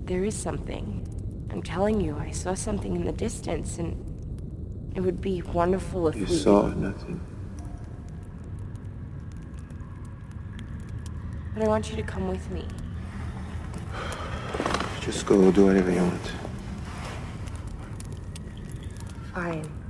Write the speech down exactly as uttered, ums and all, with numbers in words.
there is something. I'm telling you, I saw something in the distance, and it would be wonderful if you we... You saw nothing. But I want you to come with me. Just go do whatever you want. Fine.